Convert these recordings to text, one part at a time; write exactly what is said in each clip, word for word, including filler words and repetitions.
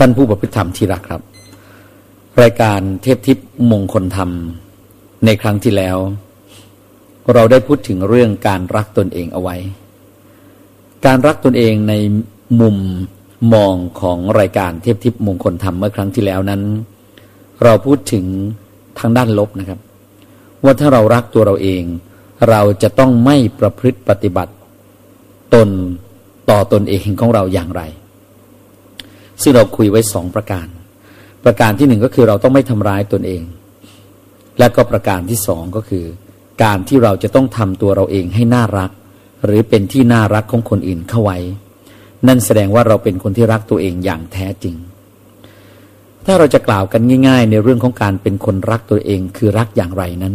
ท่านผู้ประพฤติธรรมที่รักครับรายการเทพทิพย์มงคลธรรมในครั้งที่แล้วเราได้พูดถึงเรื่องการรักตนเองเอาไว้การรักตนเองในมุมมองของรายการเทพทิพย์มงคลธรรมเมื่อครั้งที่แล้วนั้นเราพูดถึงทางด้านลบนะครับว่าถ้าเรารักตัวเราเองเราจะต้องไม่ประพฤติปฏิบัติตนต่อตนเองของเราอย่างไรซึ่งเราคุยไว้สองประการประการที่หนึ่งก็คือเราต้องไม่ทำร้ายตนเองและก็ประการที่สองก็คือการที่เราจะต้องทำตัวเราเองให้น่ารักหรือเป็นที่น่ารักของคนอื่นเข้าไว้นั่นแสดงว่าเราเป็นคนที่รักตัวเองอย่างแท้จริงถ้าเราจะกล่าวกันง่ายๆในเรื่องของการเป็นคนรักตัวเองคือรักอย่างไรนั้น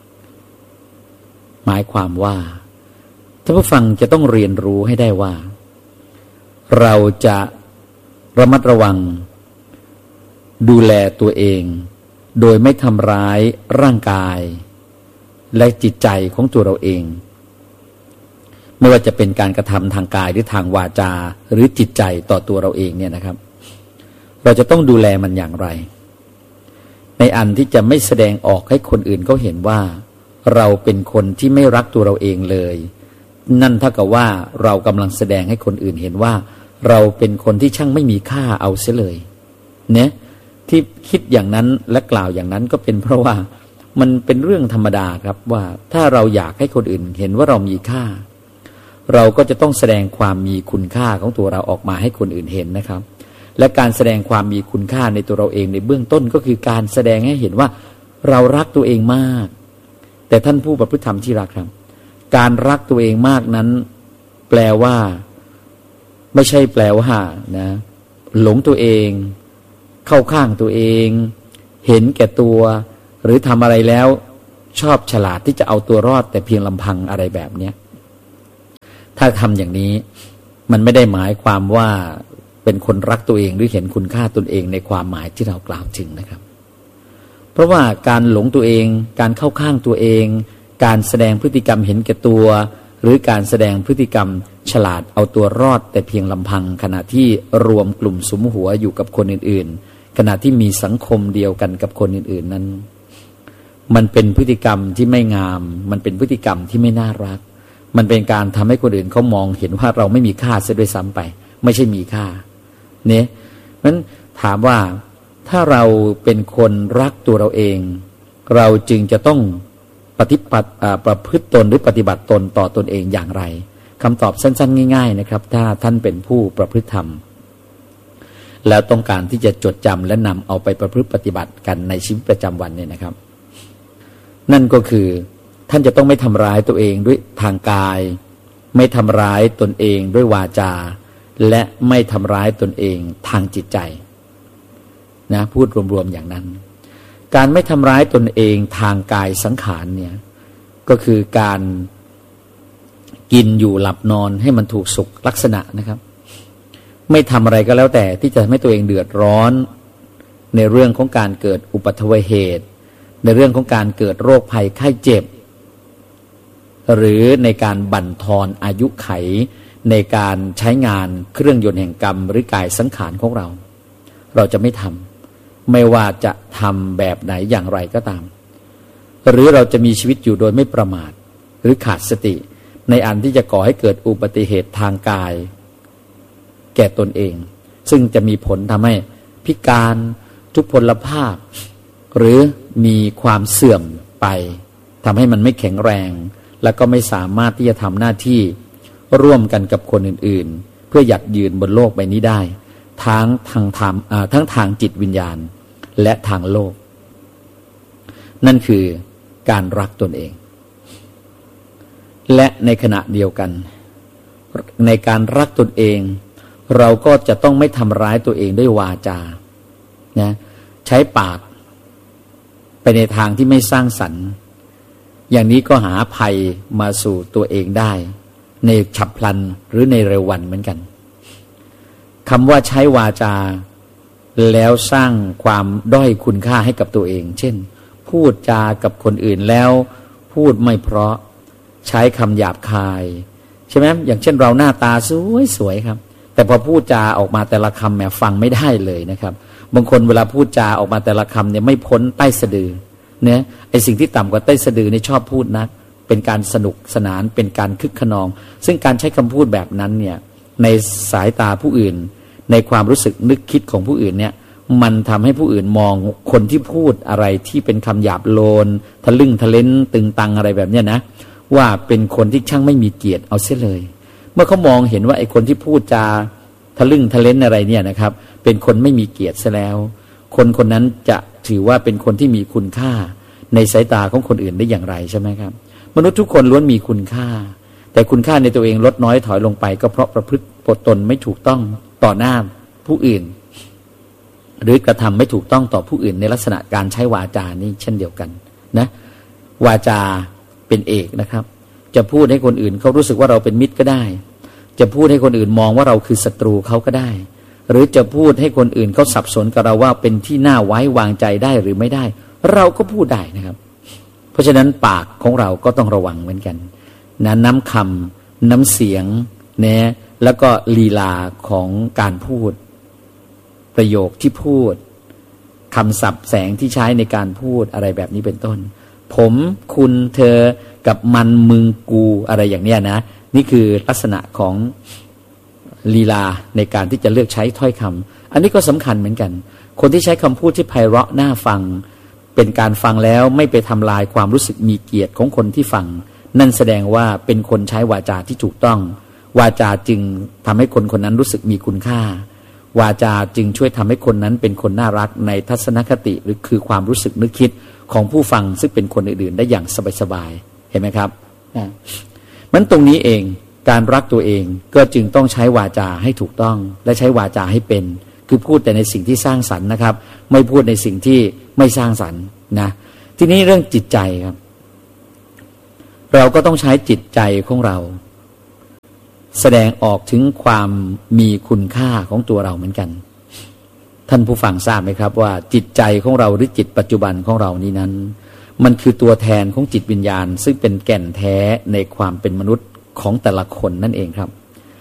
หมายความว่าท่านผู้ฟังจะต้องเรียนรู้ให้ได้ว่าเราจะระมัดระวังดูแลตัวเองโดยไม่ทำร้ายร่างกายและจิตใจของตัวเราเองไม่ว่าจะเป็นการกระทำทางกายหรือทางวาจาหรือจิตใจต่อตัวเราเองเนี่ยนะครับเราจะต้องดูแลมันอย่างไรในอันที่จะไม่แสดงออกให้คนอื่นเขาเห็นว่าเราเป็นคนที่ไม่รักตัวเราเองเลยนั่นเท่ากับว่าเรากำลังแสดงให้คนอื่นเห็นว่าเราเป็นคนที่ช่างไม่มีค่าเอาเสียเลยเนี่ยที่คิดอย่างนั้นและกล่าวอย่างนั้นก็เป็นเพราะว่ามันเป็นเรื่องธรรมดาครับว่าถ้าเราอยากให้คนอื่นเห็นว่าเรามีค่าเราก็จะต้องแสดงความมีคุณค่าของตัวเราออกมาให้คนอื่นเห็นนะครับและการแสดงความมีคุณค่าในตัวเราเองในเบื้องต้นก็คือการแสดงให้เห็นว่าเรารักตัวเองมากแต่ท่านผู้ประพฤติธรรมที่รักครับการรักตัวเองมากนั้นแปลว่าไม่ใช่แปลว่านะหลงตัวเองเข้าข้างตัวเองเห็นแก่ตัวหรือทำอะไรแล้วชอบฉลาดที่จะเอาตัวรอดแต่เพียงลำพังอะไรแบบนี้ถ้าทำอย่างนี้มันไม่ได้หมายความว่าเป็นคนรักตัวเองหรือเห็นคุณค่าตนเองในความหมายที่เรากล่าวถึงนะครับเพราะว่าการหลงตัวเองการเข้าข้างตัวเองการแสดงพฤติกรรมเห็นแก่ตัวหรือการแสดงพฤติกรรมฉลาดเอาตัวรอดแต่เพียงลำพังขณะที่รวมกลุ่มสุมหัวอยู่กับคนอื่นๆขณะที่มีสังคมเดียวกันกับคนอื่นๆนั้นมันเป็นพฤติกรรมที่ไม่งามมันเป็นพฤติกรรมที่ไม่น่ารักมันเป็นการทำให้คนอื่นเขามองเห็นว่าเราไม่มีค่าเสียด้วยซ้ำไปไม่ใช่มีค่าเนี่ยนั้นถามว่าถ้าเราเป็นคนรักตัวเราเองเราจึงจะต้องปฏิบัติประพฤติตนหรือปฏิบัติตนต่อตนเองอย่างไรคำตอบสั้นๆง่ายๆนะครับถ้าท่านเป็นผู้ประพฤติธรรมแล้วต้องการที่จะจดจำและนำเอาไปประพฤติปฏิบัติกันในชีวิตประจำวันเนี่ยนะครับนั่นก็คือท่านจะต้องไม่ทำร้ายตัวเองด้วยทางกายไม่ทำร้ายตนเองด้วยวาจาและไม่ทำร้ายตนเองทางจิตใจนะพูดรวมๆอย่างนั้นการไม่ทำร้ายตนเองทางกายสังขารเนี่ยก็คือการกินอยู่หลับนอนให้มันถูกสุขลักษณะนะครับไม่ทำอะไรก็แล้วแต่ที่จะทำให้ตัวเองเดือดร้อนในเรื่องของการเกิดอุบัติเหตุในเรื่องของการเกิดโรคภัยไข้เจ็บหรือในการบั่นทอนอายุไขในการใช้งานเครื่องยนต์แห่งกรรมหรือกายสังขารของเราเราจะไม่ทำไม่ว่าจะทำแบบไหนอย่างไรก็ตามหรือเราจะมีชีวิตอยู่โดยไม่ประมาทหรือขาดสติในอันที่จะก่อให้เกิดอุบัติเหตุทางกายแก่ตนเองซึ่งจะมีผลทำให้พิการทุพพลภาพหรือมีความเสื่อมไปทำให้มันไม่แข็งแรงและก็ไม่สามารถที่จะทำหน้าที่ร่วมกันกับคนอื่นๆเพื่อหยัดยืนบนโลกใบนี้ได้ทั้งทางธรรมทั้งทางจิตวิญญาณและทางโลกนั่นคือการรักตนเองและในขณะเดียวกันในการรักตนเองเราก็จะต้องไม่ทำร้ายตัวเองด้วยวาจานะใช้ปากไปในทางที่ไม่สร้างสรรค์อย่างนี้ก็หาภัยมาสู่ตัวเองได้ในฉับพลันหรือในเร็ววันเหมือนกันคำว่าใช้วาจาแล้วสร้างความด้อยคุณค่าให้กับตัวเองเช่นพูดจากับคนอื่นแล้วพูดไม่เพราะใช้คำหยาบคายใช่ไหมอย่างเช่นเราหน้าตาสวยๆครับแต่พอพูดจาออกมาแต่ละคำแหมฟังไม่ได้เลยนะครับบางคนเวลาพูดจาออกมาแต่ละคำเนี่ยไม่พ้นใต้สะดือเนี่ยไอสิ่งที่ต่ำกว่าใต้สะดือนี่ชอบพูดนะเป็นการสนุกสนานเป็นการคึกขนองซึ่งการใช้คำพูดแบบนั้นเนี่ยในสายตาผู้อื่นในความรู้สึกนึกคิดของผู้อื่นเนี่ยมันทำให้ผู้อื่นมองคนที่พูดอะไรที่เป็นคำหยาบโลนทะลึ่งทะเลนตึงตังอะไรแบบเนี้ยนะว่าเป็นคนที่ช่างไม่มีเกียรติเอาเสียเลยเมื่อเขามองเห็นว่าไอ้คนที่พูดจาทะลึ่งทะเลนอะไรเนี่ยนะครับเป็นคนไม่มีเกียรติซะแล้วคนคนนั้นจะถือว่าเป็นคนที่มีคุณค่าในสายตาของคนอื่นได้อย่างไรใช่ไหมครับมนุษย์ทุกคนล้วนมีคุณค่าแต่คุณค่าในตัวเองลดน้อยถอยลงไปก็เพราะประพฤติตนไม่ถูกต้องต่อหน้าผู้อื่นหรือกระทำไม่ถูกต้องต่อผู้อื่นในลักษณะการใช้วาจานี่เช่นเดียวกันนะวาจาเป็นเอกนะครับจะพูดให้คนอื่นเขารู้สึกว่าเราเป็นมิตรก็ได้จะพูดให้คนอื่นมองว่าเราคือศัตรูเขาก็ได้หรือจะพูดให้คนอื่นเขาสับสนกับเราว่าเป็นที่น่าไว้วางใจได้หรือไม่ได้เราก็พูดได้นะครับเพราะฉะนั้นปากของเราก็ต้องระวังเหมือนกันนะน้ำคำน้ำเสียงนะแล้วก็ลีลาของการพูดประโยคที่พูดคำศัพท์แสงที่ใช้ในการพูดอะไรแบบนี้เป็นต้นผมคุณเธอกับมันมึงกูอะไรอย่างเนี้ยนะนี่คือลักษณะของลีลาในการที่จะเลือกใช้ถ้อยคำอันนี้ก็สำคัญเหมือนกันคนที่ใช้คำพูดที่ไพเราะน่าฟังเป็นการฟังแล้วไม่ไปทำลายความรู้สึกมีเกียรติของคนที่ฟังนั่นแสดงว่าเป็นคนใช้วาจาที่ถูกต้องวาจาจึงทำให้คนคนนั้นรู้สึกมีคุณค่าวาจาจึงช่วยทำให้คนนั้นเป็นคนน่ารักในทัศนคติหรือคือความรู้สึกนึกคิดของผู้ฟังซึ่งเป็นคนอื่นๆได้อย่างสบายๆเห็นไหมครับมันตรงนี้เองการรักตัวเองก็จึงต้องใช้วาจาให้ถูกต้องและใช้วาจาให้เป็นคือพูดแต่ในสิ่งที่สร้างสรรค์นะครับไม่พูดในสิ่งที่ไม่สร้างสรรค์นะทีนี้เรื่องจิตใจครับเราก็ต้องใช้จิตใจของเราแสดงออกถึงความมีคุณค่าของตัวเราเหมือนกันท่านผู้ฟังทราบไหมครับว่าจิตใจของเราหรือจิตปัจจุบันของเรานี้นั้นมันคือตัวแทนของจิตวิญญาณซึ่งเป็นแก่นแท้ในความเป็นมนุษย์ของแต่ละคนนั่นเองครับ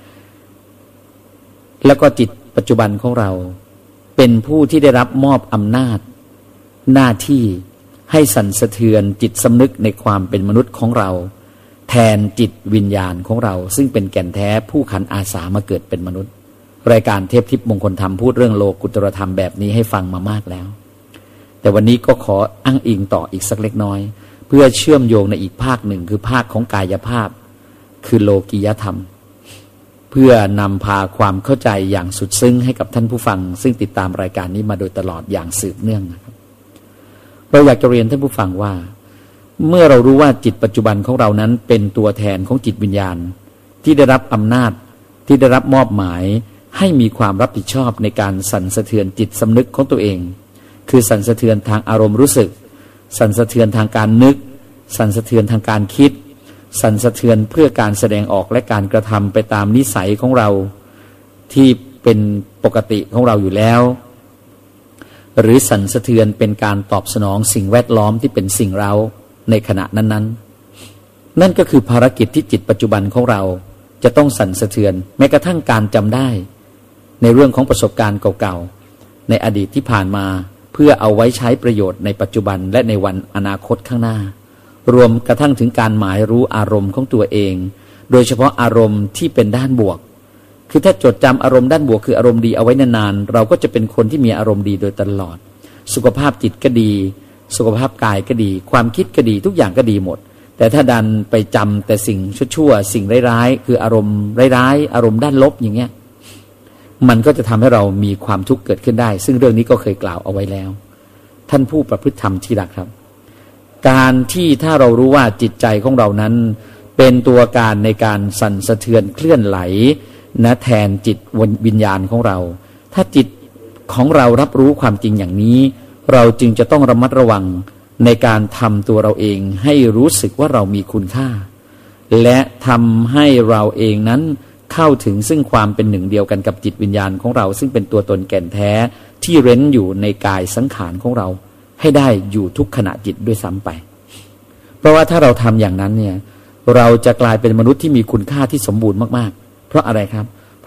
แล้วก็จิตปัจจุบันของเราเป็นผู้ที่ได้รับมอบอำนาจหน้าที่ให้สั่นสะเทือนจิตสำนึกในความเป็นมนุษย์ของเราแทนจิตวิญญาณของเราซึ่งเป็นแก่นแท้ผู้ขันอาสามาเกิดเป็นมนุษย์รายการเทพทิพย์มงคลธรรมพูดเรื่องโลกุตตรธรรมแบบนี้ให้ฟังมามากแล้วแต่วันนี้ก็ขออ้างอิงต่ออีกสักเล็กน้อยเพื่อเชื่อมโยงในอีกภาคหนึ่งคือภาคของกายภาพคือโลกิยธรรมเพื่อนำพาความเข้าใจอย่างสุดซึ้งให้กับท่านผู้ฟังซึ่งติดตามรายการนี้มาโดยตลอดอย่างสืบเนื่องนะครับเราอยากจะเรียนท่านผู้ฟังว่าเมื่อเรารู้ว่าจิตปัจจุบันของเรานั้นเป็นตัวแทนของจิตวิญญาณที่ได้รับอำนาจที่ได้รับมอบหมายให้มีความรับผิดชอบในการสั่นสะเทือนจิตสำนึกของตัวเองคือสั่นสะเทือนทางอารมณ์รู้สึกสั่นสะเทือนทางการนึกสั่นสะเทือนทางการคิดสั่นสะเทือนเพื่อการแสดงออกและการกระทำไปตามนิสัยของเราที่เป็นปกติของเราอยู่แล้วหรือสั่นสะเทือนเป็นการตอบสนองสิ่งแวดล้อมที่เป็นสิ่งเร้าในขณะนั้นๆ น, นั่นก็คือภารกิจที่จิตปัจจุบันของเราจะต้องสั่นสะเทือนแม้กระทั่งการจำได้ในเรื่องของประสบการณ์เก่าๆในอดีตที่ผ่านมาเพื่อเอาไว้ใช้ประโยชน์ในปัจจุบันและในวันอนาคตข้างหน้ารวมกระทั่งถึงการหมายรู้อารมณ์ของตัวเองโดยเฉพาะอารมณ์ที่เป็นด้านบวกคือถ้าจดจำอารมณ์ด้านบวกคืออารมณ์ดีเอาไว้นานๆเราก็จะเป็นคนที่มีอารมณ์ดีโดยตลอดสุขภาพจิตก็ดีสุขภาพกายก็ดีความคิดก็ดีทุกอย่างก็ดีหมดแต่ถ้าดันไปจำแต่สิ่งชั่วๆสิ่งร้ายๆคืออารมณ์ร้ายๆอารมณ์ด้านลบอย่างเงี้ยมันก็จะทำให้เรามีความทุกข์เกิดขึ้นได้ซึ่งเรื่องนี้ก็เคยกล่าวเอาไว้แล้วท่านผู้ประพฤติธรรมที่รักครับการที่ถ้าเรารู้ว่าจิตใจของเรานั้นเป็นตัวการในการสั่นสะเทือนเคลื่อนไหลนะแทนจิตวิญญาณของเราถ้าจิตของเรารับรู้ความจริงอย่างนี้เราจึงจะต้องระมัดระวังในการทำตัวเราเองให้รู้สึกว่าเรามีคุณค่าและทำให้เราเองนั้นเข้าถึงซึ่งความเป็นหนึ่งเดียวกันกับจิตวิญญาณของเราซึ่งเป็นตัวตนแก่นแท้ที่เร้นอยู่ในกายสังขารของเราให้ได้อยู่ทุกขณะจิตด้วยซ้ำไปเพราะว่าถ้าเราทำอย่างนั้นเนี่ยเราจะกลายเป็นมนุษย์ที่มีคุณค่าที่สมบูรณ์มากๆเพราะอะไรครับเพ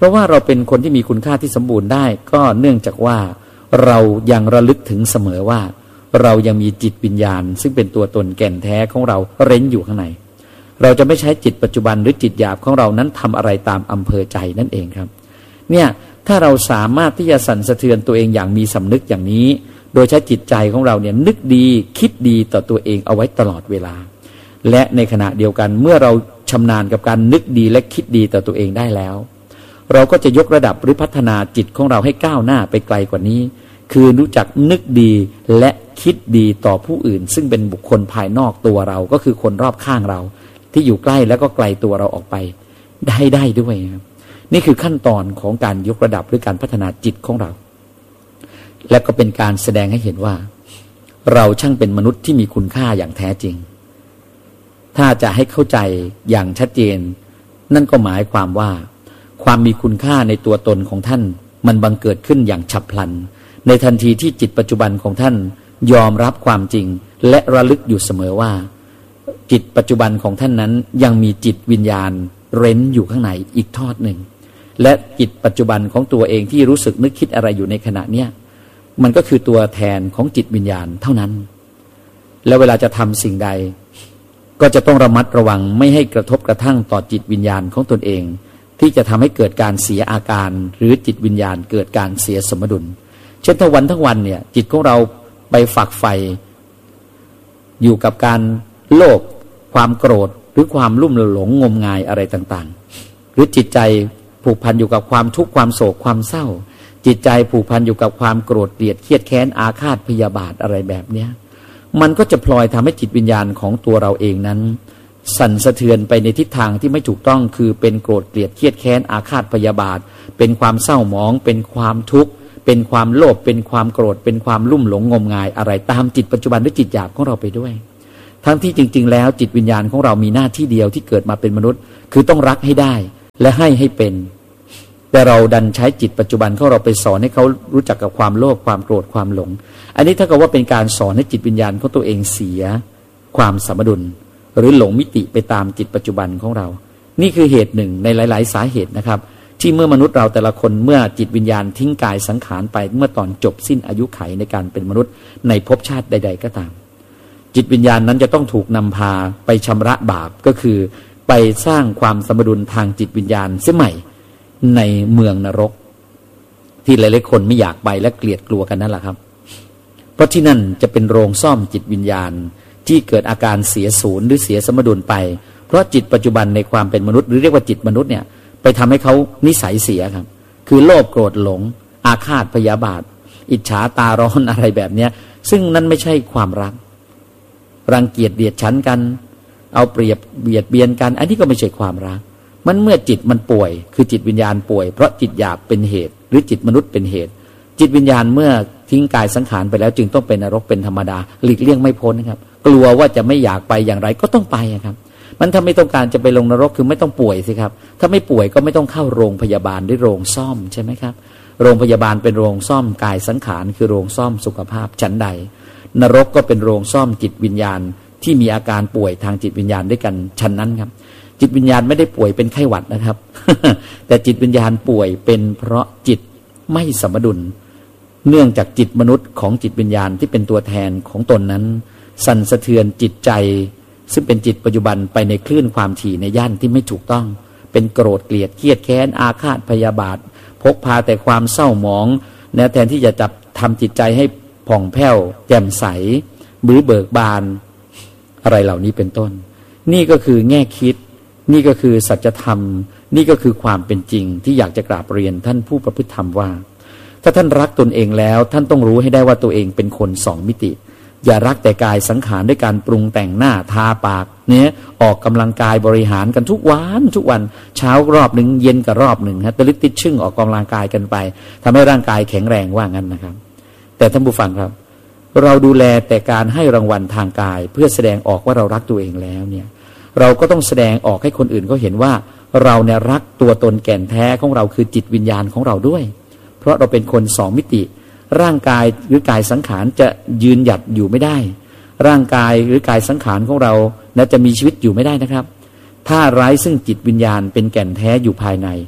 ราะว่าเราเป็นคนที่มีคุณค่าที่สมบูรณ์ได้ก็เนื่องจากว่าเรายังระลึกถึงเสมอว่าเรายังมีจิตวิญญาณซึ่งเป็นตัวตนแก่นแท้ของเราเร้นอยู่ข้างในเราจะไม่ใช้จิตปัจจุบันหรือจิตหยาบของเรานั้นทำอะไรตามอำเภอใจนั่นเองครับเนี่ยถ้าเราสามารถที่จะสั่นสะเทือนตัวเองอย่างมีสำนึกอย่างนี้โดยใช้จิตใจของเราเนี่ยนึกดีคิดดีต่อตัวเองเอาไว้ตลอดเวลาและในขณะเดียวกันเมื่อเราชำนาญกับการนึกดีและคิดดีต่อตัวเองได้แล้วเราก็จะยกระดับหรือพัฒนาจิตของเราให้ก้าวหน้าไปไกลกว่านี้คือรู้จักนึกดีและคิดดีต่อผู้อื่นซึ่งเป็นบุคคลภายนอกตัวเราก็คือคนรอบข้างเราที่อยู่ใกล้แล้วก็ไกลตัวเราออกไปได้ได้ด้วยครับนี่คือขั้นตอนของการยกระดับหรือการพัฒนาจิตของเราและก็เป็นการแสดงให้เห็นว่าเราช่างเป็นมนุษย์ที่มีคุณค่าอย่างแท้จริงถ้าจะให้เข้าใจอย่างชัดเจนนั่นก็หมายความว่าความมีคุณค่าในตัวตนของท่านมันบังเกิดขึ้นอย่างฉับพลันในทันทีที่จิตปัจจุบันของท่านยอมรับความจริงและระลึกอยู่เสมอว่าจิตปัจจุบันของท่านนั้นยังมีจิตวิญญาณเร้นอยู่ข้างในอีกทอดหนึ่งและจิตปัจจุบันของตัวเองที่รู้สึกนึกคิดอะไรอยู่ในขณะเนี้ยมันก็คือตัวแทนของจิตวิญญาณเท่านั้นแล้วเวลาจะทำสิ่งใดก็จะต้องระมัดระวังไม่ให้กระทบกระทั่งต่อจิตวิญญาณของตนเองที่จะทำให้เกิดการเสียอาการหรือจิตวิญญาณเกิดการเสียสมดุลเช่นถ้าวันทั้งวันเนี่ยจิตของเราไปฝักใฝ่อยู่กับการโลภความโกรธหรือความลุ่มหลงงมงายอะไรต่างๆหรือจิตใจผูกพันอยู่กับความทุกข์ความโศกความเศร้าจิตใจผูกพันอยู่กับความโกรธเกลียดเครียดแค้นอาฆาตพยาบาทอะไรแบบเนี้ยมันก็จะพลอยทำให้จิตวิญญาณของตัวเราเองนั้นสั่นสะเทือนไปในทิศทางที่ไม่ถูกต้องคือเป็นโกรธเกลียดเครียดแค้นอาฆาตพยาบาทเป็นความเศร้าหมองเป็นความทุกข์เป็นความโลภเป็นความโกรธเป็นความลุ่มหลงงมงายอะไรตามจิตปัจจุบันหรือจิตหยาบของเราไปด้วยทั้งที่จริงๆแล้วจิตวิญญาณของเรามีหน้าที่เดียวที่เกิดมาเป็นมนุษย์คือต้องรักให้ได้และให้ให้เป็นแต่เราดันใช้จิตปัจจุบันของเราไปสอนให้เขารู้จักกับความโลภความโกรธความหลงอันนี้ถ้ากับว่าเป็นการสอนให้จิตวิญญาณของตัวเองเสียความสมดุลหรือหลงมิติไปตามจิตปัจจุบันของเรานี่คือเหตุหนึ่งในหลายๆสาเหตุนะครับที่เมื่อมนุษย์เราแต่ละคนเมื่อจิตวิญญาณทิ้งกายสังขารไปเมื่อตอนจบสิ้นอายุไขในการเป็นมนุษย์ในภพชาติใดๆก็ตามจิตวิญญาณนั้นจะต้องถูกนำพาไปชำระบาปก็คือไปสร้างความสมดุลทางจิตวิญญาณเสียใหม่ในเมืองนรกที่หลายๆคนไม่อยากไปและเกลียดกลัวกันนั่นแหละครับเพราะที่นั่นจะเป็นโรงซ่อมจิตวิญญาณที่เกิดอาการเสียศูนย์หรือเสียสมดุลไปเพราะจิตปัจจุบันในความเป็นมนุษย์หรือเรียกว่าจิตมนุษย์เนี่ยไปทำให้เขานิสัยเสียครับคือโลภโกรธหลงอาฆาตพยาบาทอิจฉาตาร้อนอะไรแบบเนี้ยซึ่งนั่นไม่ใช่ความรักรังเกียจเดียดฉันกันเอาเปรียบเบียดเบียนกันอันนี้ก็ไม่ใช่ความรักมันเมื่อจิตมันป่วยคือจิตวิญญาณป่วยเพราะจิตหยาบเป็นเหตุหรือจิตมนุษย์เป็นเหตุจิตวิญญาณเมื่อทิ้งกายสังขารไปแล้วจึงต้องเป็นนรกเป็นธรรมดาหลีกเลี่ยงไม่พ้นนะครับกลัวว่าจะไม่อยากไปอย่างไรก็ต้องไปครับมันถ้าไม่ต้องการจะไปลงนรกคือไม่ต้องป่วยสิครับถ้าไม่ป่วยก็ไม่ต้องเข้าโรงพยาบาลหรือโรงซ่อมใช่ไหมครับโรงพยาบาลเป็นโรงซ่อมกายสังขารคือโรงซ่อมสุขภาพชั้นใดนรกก็เป็นโรงซ่อมจิตวิญญาณที่มีอาการป่วยทางจิตวิญญาณด้วยกันชั้นนั้นครับจิตวิญญาณไม่ได้ป่วยเป็นไข้หวัดนะครับ แต่จิตวิญญาณป่วยเป็นเพราะจิตไม่สมดุลเนื่องจากจิตมนุษย์ของจิตวิญญาณที่เป็นตัวแทนของตนนั้นสั่นสะเทือนจิตใจซึ่งเป็นจิตปัจจุบันไปในคลื่นความถี่ในย่านที่ไม่ถูกต้องเป็นโกรธเกลียดเครียดแค้นอาฆาตพยาบาทพกพาแต่ความเศร้าหมองนะแทนที่จะจับทำจิตใจให้ผ่องแผ้วแจ่มใสบื้อเบิกบานอะไรเหล่านี้เป็นต้นนี่ก็คือแง่คิดนี่ก็คือสัจธรรมนี่ก็คือความเป็นจริงที่อยากจะกราบเรียนท่านผู้ประพฤติธรรมว่าถ้าท่านรักตนเองแล้วท่านต้องรู้ให้ได้ว่าตัวเองเป็นคนสองมิติอย่ารักแต่กายสังขารด้วยการปรุงแต่งหน้าทาปากเนี่ยออกกำลังกายบริหารกันทุกวันทุกวันเช้ารอบหนึ่งเย็นกับรอบหนึ่งฮะตะลิดติดชึ่งออกกำลังกายกันไปทำให้ร่างกายแข็งแรงว่างั้นนะครับแต่ท่านผู้ฟังครับเราดูแลแต่การให้รางวัลทางกายเพื่อแสดงออกว่าเรารักตัวเองแล้วเนี่ยเราก็ต้องแสดงออกให้คนอื่นเขาเห็นว่าเราเนี่ยรักตัวตนแก่นแท้ของเราคือจิตวิญญาณของเราด้วยเพราะเราเป็นคนสองมิติร่างกายหรือกายสังขารจะยืนหยัดอยู่ไม่ได้ร่างกายหรือกายสังขารของเรานะจะมีชีวิตอยู่ไม่ได้นะครับถ้าไร้ซึ่งจิตวิญญาณเป็นแก่นแท้อยู่ภายใน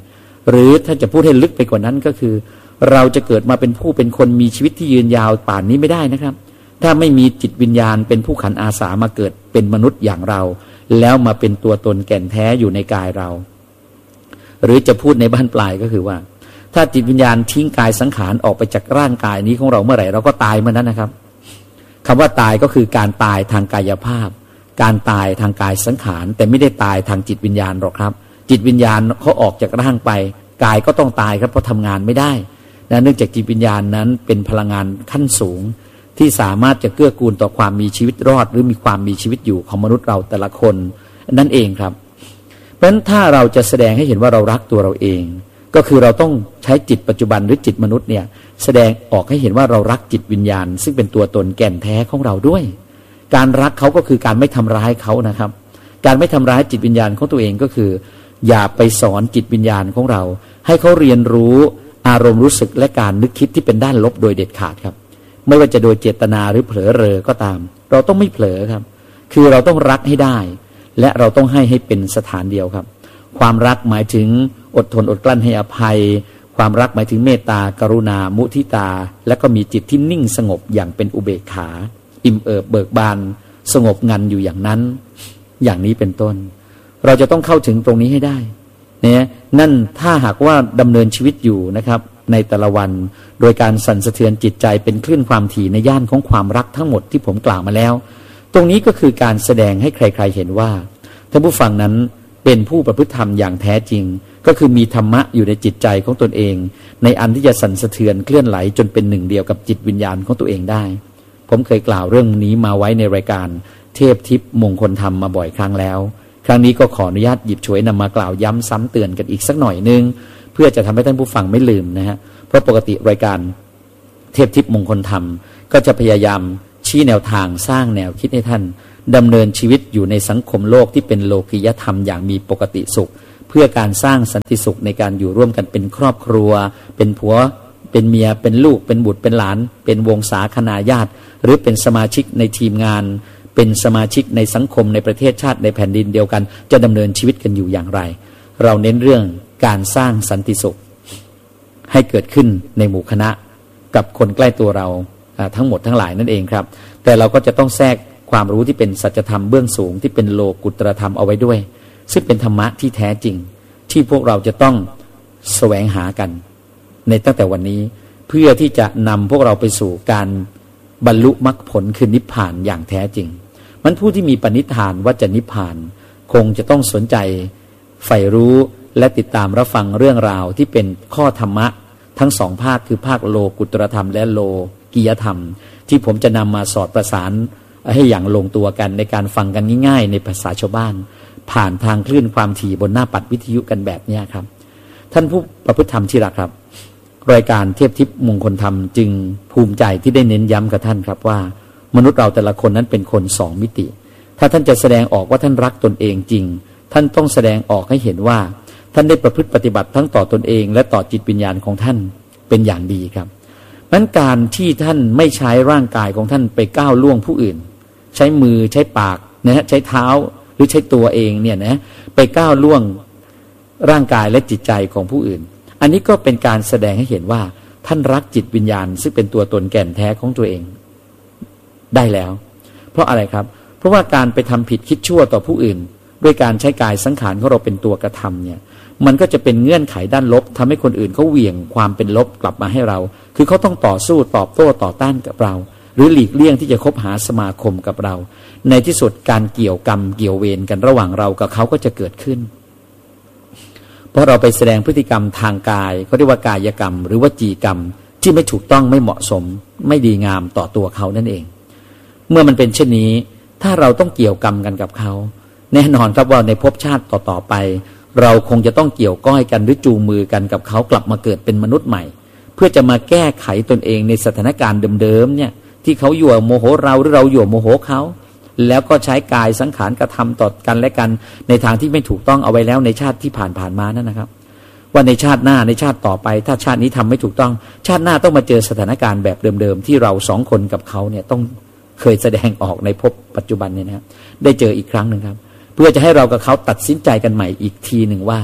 หรือถ้าจะพูดให้ลึกไปกว่านั้นก็คือเราจะเกิดมาเป็นผู้เป็นคนมีชีวิตที่ยืนยาวป่านนี้ไม่ได้นะครับถ้าไม่มีจิตวิญญาณเป็นผู้ขันอาสามาเกิดเป็นมนุษย์อย่างเราแล้วมาเป็นตัวตนแก่นแท้อยู่ในกายเราหรือจะพูดในบ้านปลายก็คือว่าถ้าจิตวิญญาณทิ้งกายสังขารออกไปจากร่างกายนี้ของเราเมื่อไหร่เราก็ตายเมื่อนั้นนะครับคำว่าตายก็คือการตายทางกายภาพการตายทางกายสังขารแต่ไม่ได้ตายทางจิตวิญญาณหรอกครับจิตวิญญาณเขาออกจากร่างไปกายก็ต้องตายครับเพราะทำงานไม่ได้นะเนื่องจากจิตวิญญาณนั้นเป็นพลังงานขั้นสูงที่สามารถจะเกื้อกูลต่อความมีชีวิตรอดหรือมีความมีชีวิตอยู่ของมนุษย์เราแต่ละคนนั่นเองครับเพราะฉะนั้นถ้าเราจะแสดงให้เห็นว่าเรารักตัวเราเองก็คือเราต้องใช้จิตปัจจุบันหรือจิตมนุษย์เนี่ยแสดงออกให้เห็นว่าเรารักจิตวิญญาณซึ่งเป็นตัวตนแก่นแท้ของเราด้วยการรักเขาก็คือการไม่ทำร้ายเขานะครับการไม่ทำร้ายจิตวิญญาณของตัวเองก็คืออย่าไปสอนจิตวิญญาณของเราให้เขาเรียนรู้อารมณ์รู้สึกและการนึกคิดที่เป็นด้านลบโดยเด็ดขาดครับไม่ว่าจะโดยเจตนาหรือเผลอเรอก็ตามเราต้องไม่เผลอครับคือเราต้องรักให้ได้และเราต้องให้ให้เป็นสถานเดียวครับความรักหมายถึงอดทนอดกลั้นให้อภัยความรักหมายถึงเมตตากรุณามุทิตาและก็มีจิตที่นิ่งสงบอย่างเป็นอุเบกขาอิ่มเอิบเบิกบานสงบงันอยู่อย่างนั้นอย่างนี้เป็นต้นเราจะต้องเข้าถึงตรงนี้ให้ได้เนี่ยนั่นถ้าหากว่าดำเนินชีวิตอยู่นะครับในแต่ละวันโดยการสั่นสะเทือนจิตใจเป็นคลื่นความถี่ในย่านของความรักทั้งหมดที่ผมกล่าวมาแล้วตรงนี้ก็คือการแสดงให้ใครๆเห็นว่าท่านผู้ฟังนั้นเป็นผู้ประพฤติธรรมอย่างแท้จริงก็คือมีธรรมะอยู่ในจิตใจของตนเองในอันที่จะสั่นสะเทือนเคลื่อนไหลจนเป็นหนึ่งเดียวกับจิตวิญญาณของตัวเองได้ผมเคยกล่าวเรื่องนี้มาไว้ในรายการเทพทิพย์มงคลธรรมมาบ่อยครั้งแล้วครั้งนี้ก็ขออนุญาตหยิบฉวยนำมากล่าวย้ำซ้ำเตือนกันอีกสักหน่อยนึงเพื่อจะทำให้ท่านผู้ฟังไม่ลืมนะฮะเพราะปกติรายการเทพทิพย์มงคลธรรมก็จะพยายามชี้แนวทางสร้างแนวคิดให้ท่านดำเนินชีวิตอยู่ในสังคมโลกที่เป็นโลกิยธรรมอย่างมีปกติสุขเพื่อการสร้างสันติสุขในการอยู่ร่วมกันเป็นครอบครัวเป็นผัวเป็นเมียเป็นลูกเป็นบุตรเป็นหลานเป็นวงศาคณาญาติหรือเป็นสมาชิกในทีมงานเป็นสมาชิกในสังคมในประเทศชาติในแผ่นดินเดียวกันจะดำเนินชีวิตกันอยู่อย่างไรเราเน้นเรื่องการสร้างสันติสุขให้เกิดขึ้นในหมู่คณะกับคนใกล้ตัวเราทั้งหมดทั้งหลายนั่นเองครับแต่เราก็จะต้องแทรกความรู้ที่เป็นสัจธรรมเบื้องสูงที่เป็นโลกุตตรธรรมเอาไว้ด้วยซึ่งเป็นธรรมะที่แท้จริงที่พวกเราจะต้องแสวงหากันในตั้งแต่วันนี้เพื่อที่จะนำพวกเราไปสู่การบรรลุมรรคผลคือนิพพานอย่างแท้จริงมันผู้ที่มีปณิธานว่าจะนิพพานคงจะต้องสนใจใฝ่รู้และติดตามรับฟังเรื่องราวที่เป็นข้อธรรมะทั้งสองภาคคือภาคโลกุตตรธรรมและโลกิยธรรมที่ผมจะนำมาสอดประสานให้อย่างลงตัวกันในการฟังกันง่ายๆในภาษาชาวบ้านผ่านทางคลื่นความถี่บนหน้าปัดวิทยุกันแบบนี้ครับท่านผู้ประพฤติธรรมที่รักครับรายการเทพทิพย์มงคลธรรมจึงภูมิใจที่ได้เน้นย้ำกับท่านครับว่ามนุษย์เราแต่ละคนนั้นเป็นคนสองมิติถ้าท่านจะแสดงออกว่าท่านรักตนเองจริงท่านต้องแสดงออกให้เห็นว่าท่านได้ประพฤติปฏิบัติทั้งต่อตนเองและต่อจิตวิญญาณของท่านเป็นอย่างดีครับนั้นการที่ท่านไม่ใช้ร่างกายของท่านไปก้าวล่วงผู้อื่นใช้มือใช้ปากนะฮะใช้เท้าหรือใช้ตัวเองเนี่ยนะไปก้าวล่วงร่างกายและจิตใจของผู้อื่นอันนี้ก็เป็นการแสดงให้เห็นว่าท่านรักจิตวิญญาณซึ่งเป็นตัวตนแก่นแท้ของตัวเองได้แล้วเพราะอะไรครับเพราะว่าการไปทำผิดคิดชั่วต่อผู้อื่นด้วยการใช้กายสังขารของเราเป็นตัวกระทำเนี่ยมันก็จะเป็นเงื่อนไขด้านลบทำให้คนอื่นเขาเหวี่ยงความเป็นลบกลับมาให้เราคือเขาต้องต่อสู้ตอบโต้ต่อต้านกับเราหรือหลีกเลี่ยงที่จะคบหาสมาคมกับเราในที่สุดการเกี่ยวกรรมเกี่ยวเวรกันระหว่างเรากับเขาก็จะเกิดขึ้นเพราะเราไปแสดงพฤติกรรมทางกายเขาเรียกว่ากายกรรมหรือวจีกรรมที่ไม่ถูกต้องไม่เหมาะสมไม่ดีงามต่อตัวเขานั่นเองเมื่อมันเป็นเช่นนี้ถ้าเราต้องเกี่ยวกรรมกันกับเขาแน่นอนครับว่าในภพชาติต่อๆไปเราคงจะต้องเกี่ยวก้อยกันหรือจูงมือกันกับเขากลับมาเกิดเป็นมนุษย์ใหม่เพื่อจะมาแก้ไขตนเองในสถานการณ์เดิมๆเนี่ยที่เขายั่วโมโหเราหรือเรายั่วโมโหเขาแล้วก็ใช้กายสังขารกระทำต่อกันและกันในทางที่ไม่ถูกต้องเอาไว้แล้วในชาติที่ผ่านๆมานั่นนะครับว่าในชาติหน้าในชาติต่อไปถ้าชาตินี้ทำไม่ถูกต้องชาติหน้าต้องมาเจอสถานการณ์แบบเดิมๆที่เราสองคนกับเขาเนี่ยต้องเคยแสดงออกในภพปัจจุบันเนี่ยนะครับได้เจออีกครั้งหนึ่งครับเพื่อจะให้เรากับเขาตัดสินใจกันใหม่อีกทีหนึ่งว่า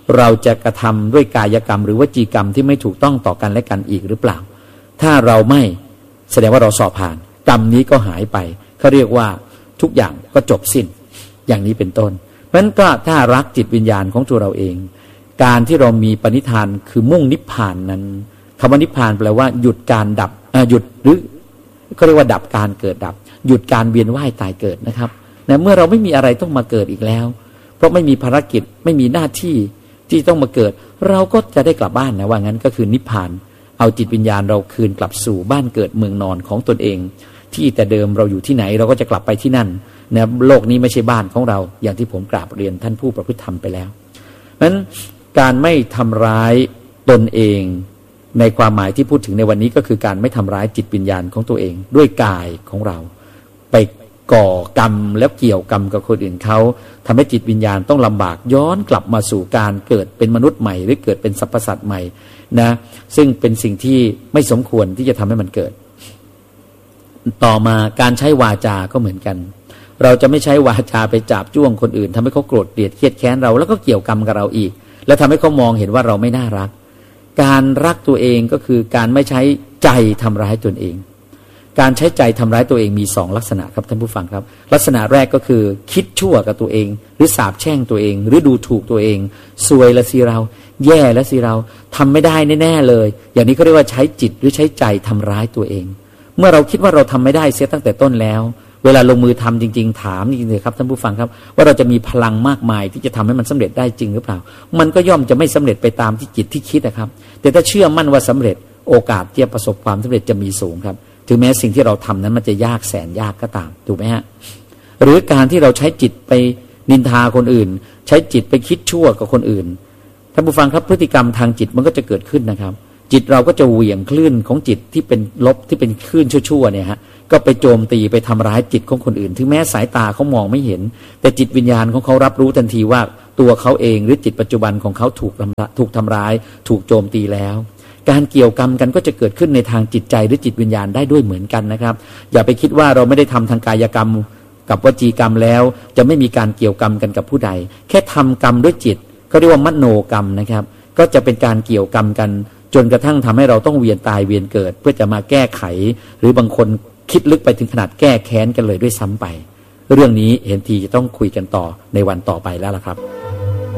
เราจะกระทำด้วยกายกรรมหรือวจีกรรมที่ไม่ถูกต้องต่อกันและกันอีกหรือเปล่าถ้าเราไม่แสดงว่าเราสอบผ่านกรรมนี้ก็หายไปเขาเรียกว่าทุกอย่างก็จบสิ้นอย่างนี้เป็นต้นเพราะฉะนั้นก็ถ้ารักจิตวิญญาณของตัวเราเองการที่เรามีปณิธานคือมุ่งนิพพานนั้นคำว่านิพพานแปลว่าหยุดการดับหยุดหรือเขาเรียกว่าดับการเกิดดับหยุดการเวียนว่ายตายเกิดนะครับนะเมื่อเราไม่มีอะไรต้องมาเกิดอีกแล้วเพราะไม่มีภารกิจไม่มีหน้าที่ที่ต้องมาเกิดเราก็จะได้กลับบ้านนะว่างั้นก็คือนิพพานเอาจิตวิญญาณเราคืนกลับสู่บ้านเกิดเมืองนอนของตนเองที่แต่เดิมเราอยู่ที่ไหนเราก็จะกลับไปที่นั่นนะโลกนี้ไม่ใช่บ้านของเราอย่างที่ผมกราบเรียนท่านผู้ประพฤติธรรมไปแล้วเพราะฉะนั้นการไม่ทำร้ายตนเองในความหมายที่พูดถึงในวันนี้ก็คือการไม่ทำร้ายจิตวิญญาณของตัวเองด้วยกายของเราไปก่อกรรมแล้วเกี่ยวกรรมกับคนอื่นเขาทำให้จิตวิญญาณต้องลำบากย้อนกลับมาสู่การเกิดเป็นมนุษย์ใหม่หรือเกิดเป็นสรรพสัตว์ใหม่นะซึ่งเป็นสิ่งที่ไม่สมควรที่จะทำให้มันเกิดต่อมาการใช้วาจาก็เหมือนกันเราจะไม่ใช้วาจาไปจับจ้วงคนอื่นทำให้เขาโกรธเกลียดเครียดแค้นเราแล้วก็เกี่ยวกรรมกับเราอีกแล้วทำให้เขามองเห็นว่าเราไม่น่ารักการรักตัวเองก็คือการไม่ใช้ใจทำร้ายตนเองการใช้ใจทำร้ายตัวเองมีสองลักษณะครับท่านผู้ฟังครับลักษณะแรกก็คือคิดชั่วกับตัวเองหรือสาปแช่งตัวเองหรือดูถูกตัวเองซวยละสิเราแย่ละสิเราทำไม่ได้แน่ๆเลยอย่างนี้เขาเรียกว่าใช้จิตหรือใช้ใจทำร้ายตัวเองเมื่อเราคิดว่าเราทำไม่ได้เสียตั้งแต่ต้นแล้วเวลาลงมือทำจริงๆถามจริงๆเลยครับท่านผู้ฟังครับว่าเราจะมีพลังมากมายที่จะทำให้มันสำเร็จได้จริงหรือเปล่ามันก็ย่อมจะไม่สำเร็จไปตามที่จิตที่คิดนะครับแต่ถ้าเชื่อมั่นว่าสำเร็จโอกาสที่จะประสบความสำเร็จจะมีสูงครับถึงแม้สิ่งที่เราทำนั้นมันจะยากแสนยากก็ตามถูกไหมฮะหรือการที่เราใช้จิตไปนินทาคนอื่นใช้จิตไปคิดชั่วกับคนอื่นท่านผู้ฟังครับพฤติกรรมทางจิตมันก็จะเกิดขึ้นนะครับจิตเราก็จะเหวี่ยงคลื่นของจิตที่เป็นลบที่เป็นคลื่นชั่วๆเนี่ยฮะก็ไปโจมตีไปทำร้ายจิตของคนอื่นถึงแม้สายตาเขามองไม่เห็นแต่จิตวิญญาณของเขารับรู้ทันทีว่าตัวเขาเองหรือจิตปัจจุบันของเขาถูกถูกทำร้ายถูกโจมตีแล้วการเกี่ยวกรรมกันก็จะเกิดขึ้นในทางจิตใจหรือจิตวิญญาณได้ด้วยเหมือนกันนะครับอย่าไปคิดว่าเราไม่ได้ทำทางกายกรรมกับวจีกรรมแล้วจะไม่มีการเกี่ยวกรรมกันกับผู้ใดแค่ทำกรรมด้วยจิตเขาเรียกว่ามโนกรรมนะครับก็จะเป็นการเกี่ยวกรรมกันจนกระทั่งทำให้เราต้องเวียนตายเวียนเกิดเพื่อจะมาแก้ไขหรือบางคนคิดลึกไปถึงขนาดแก้แค้นกันเลยด้วยซ้ำไปเรื่องนี้เห็นทีจะต้องคุยกันต่อในวันต่อไปแล้วล่ะครับ